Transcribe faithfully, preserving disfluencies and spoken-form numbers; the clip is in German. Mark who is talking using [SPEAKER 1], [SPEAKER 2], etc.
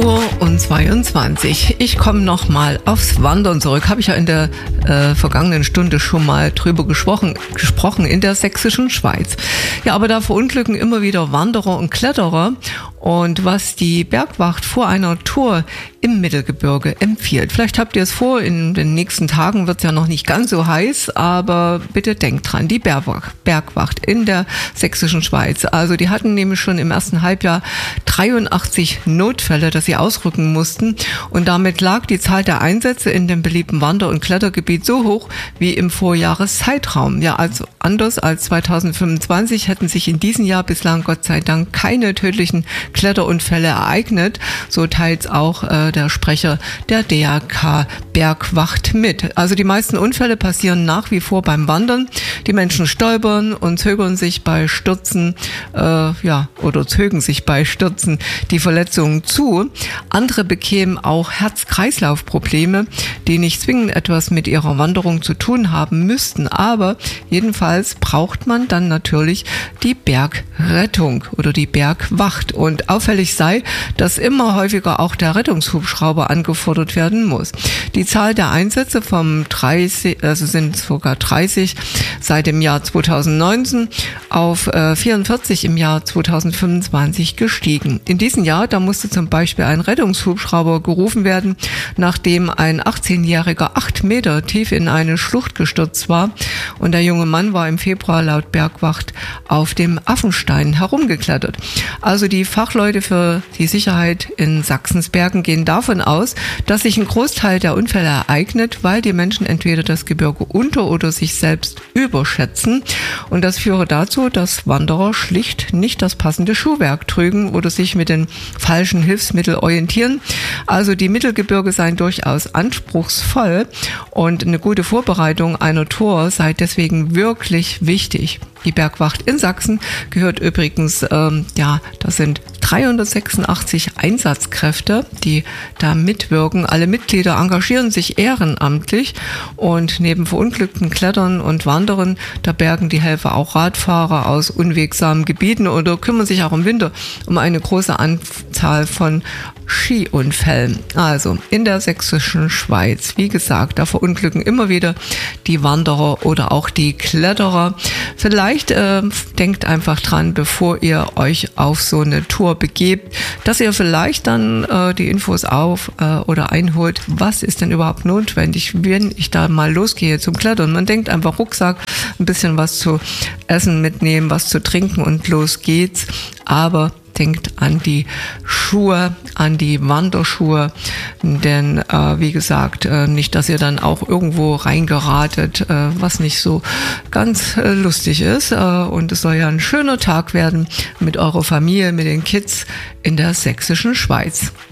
[SPEAKER 1] Uhr und zweiundzwanzig. Ich komme nochmal aufs Wandern zurück. Habe ich ja in der äh, vergangenen Stunde schon mal drüber gesprochen, gesprochen in der sächsischen Schweiz. Ja, aber da verunglücken immer wieder Wanderer und Kletterer. Und was die Bergwacht vor einer Tour im Mittelgebirge empfiehlt. Vielleicht habt ihr es vor, in den nächsten Tagen wird es ja noch nicht ganz so heiß, aber bitte denkt dran, die Bergwacht in der sächsischen Schweiz. Also die hatten nämlich schon im ersten Halbjahr dreiundachtzig Notfälle, dass sie ausrücken mussten. Und damit lag die Zahl der Einsätze in dem beliebten Wander- und Klettergebiet so hoch wie im Vorjahreszeitraum. Ja, also anders als zweitausendfünfundzwanzig hätten sich in diesem Jahr bislang Gott sei Dank keine tödlichen Kletterunfälle ereignet. So teilt auch äh, der Sprecher der D A K Bergwacht mit. Also die meisten Unfälle passieren nach wie vor beim Wandern. Die Menschen stolpern und zögern sich bei Stürzen, äh, ja, oder zögen sich bei Stürzen die Verletzungen zu. Andere bekämen auch Herz-Kreislauf-Probleme, die nicht zwingend etwas mit ihrer Wanderung zu tun haben müssten. Aber jedenfalls braucht man dann natürlich die Bergrettung oder die Bergwacht. Und auffällig sei, dass immer häufiger auch der Rettungshubschrauber angefordert werden muss. Die Zahl der Einsätze vom dreißig, also sind sogar dreißig seit dem Jahr zweitausendneunzehn auf äh, vierundvierzig im Jahr zweitausendfünfundzwanzig gestiegen. In diesem Jahr, da musste zum Beispiel ein Rettungshubschrauber gerufen werden, nachdem ein achtzehnjähriger acht Meter tief in eine Schlucht gestürzt war. Und der junge Mann war im Februar laut Bergwacht auf dem Affenstein herumgeklettert. Also die Fachleute für die Sicherheit in Sachsens Bergen gehen davon aus, dass sich ein Großteil der Unfälle ereignet, weil die Menschen entweder das Gebirge unter- oder sich selbst überschätzen. Und das führe dazu, dass Wanderer schlicht nicht das passende Schuhwerk trügen oder sich mit den falschen Hilfsmitteln orientieren. Also die Mittelgebirge seien durchaus anspruchsvoll und eine gute Vorbereitung einer Tour sei deswegen wirklich wichtig. Die Bergwacht in Sachsen gehört übrigens, ähm, ja, das sind dreihundertsechsundachtzig Einsatzkräfte, die da mitwirken. Alle Mitglieder engagieren sich ehrenamtlich und neben verunglückten Klettern und Wanderern, da bergen die Helfer auch Radfahrer aus unwegsamen Gebieten oder kümmern sich auch im Winter um eine große Anzahl von Skiunfällen. Also in der sächsischen Schweiz, wie gesagt, da verunglücken immer wieder die Wanderer oder auch die Kletterer. Vielleicht äh, denkt einfach dran, bevor ihr euch auf so eine Tour begebt, dass ihr vielleicht dann äh, die Infos auf äh, oder einholt, was ist denn überhaupt notwendig, wenn ich da mal losgehe zum Klettern. Man denkt einfach Rucksack, ein bisschen was zu essen mitnehmen, was zu trinken und los geht's. Aber denkt an die Schuhe, an die Wanderschuhe, denn äh, wie gesagt, äh, nicht, dass ihr dann auch irgendwo reingeratet, äh, was nicht so ganz äh, lustig ist. Äh, und es soll ja ein schöner Tag werden mit eurer Familie, mit den Kids in der sächsischen Schweiz.